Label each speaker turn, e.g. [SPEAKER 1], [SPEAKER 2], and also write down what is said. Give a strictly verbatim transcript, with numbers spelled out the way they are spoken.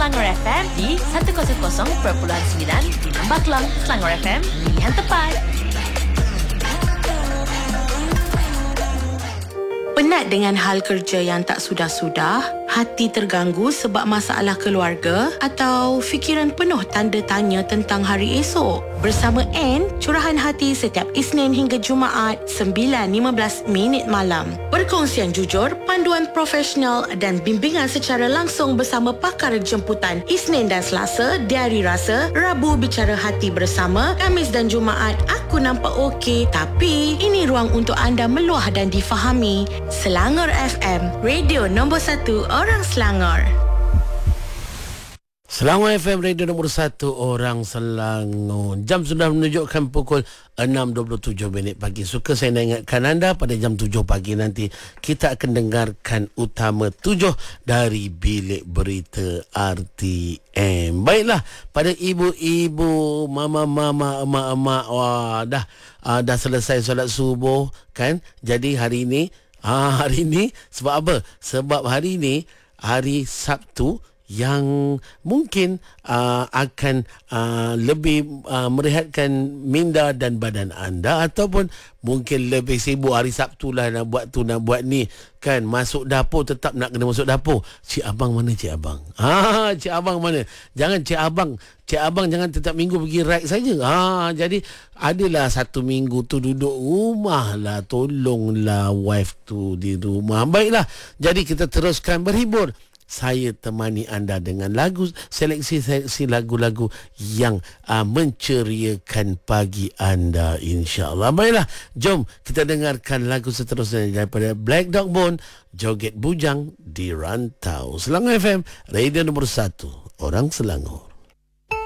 [SPEAKER 1] Selangor F M di seratus perpuluhan sembilan di Lembah Kelang. Selangor F M, pilihan tepat.
[SPEAKER 2] Penat dengan hal kerja yang tak sudah-sudah? Hati terganggu sebab masalah keluarga? Atau fikiran penuh tanda tanya tentang hari esok? Bersama Anne, curahan hati setiap Isnin hingga Jumaat sembilan lima belas minit malam. Perkongsian jujur, panduan profesional dan bimbingan secara langsung bersama pakar jemputan Isnin dan Selasa, Diari Rasa, Rabu Bicara Hati bersama, Khamis dan Jumaat Aku Nampak Okey Tapi ini ruang untuk anda meluah dan difahami. Selangor F M, radio nombor satu orang Selangor.
[SPEAKER 3] Selangor F M, radio nombor satu orang Selangor. Jam sudah menunjukkan pukul enam dua puluh tujuh minit pagi. Suka saya nak ingatkan anda, pada jam tujuh pagi nanti kita akan dengarkan utama tujuh dari Bilik Berita R T M. Baiklah, pada ibu-ibu, mama-mama, emak-emak, wah dah uh, dah selesai solat subuh kan. Jadi hari ini Ah, hari ni sebab apa? Sebab hari ni hari Sabtu yang mungkin uh, akan uh, lebih uh, merehatkan minda dan badan anda, ataupun mungkin lebih sibuk hari Sabtu lah, nak buat tu nak buat ni kan. Masuk dapur tetap nak kena masuk dapur. Cik Abang mana Cik Abang? Ha, Cik Abang mana? Jangan Cik Abang Cik Abang jangan tetap minggu pergi ride saja. Ha, jadi adalah satu minggu tu duduk rumah lah, tolonglah wife tu di rumah. Baiklah, jadi kita teruskan berhibur. Saya temani anda dengan lagu, seleksi-seleksi lagu-lagu yang uh, menceriakan pagi anda, insya-Allah. Baiklah, jom kita dengarkan lagu seterusnya daripada Black Dog Bone, Joget Bujang di Rantau. Selangor F M, radio nombor satu orang Selangor.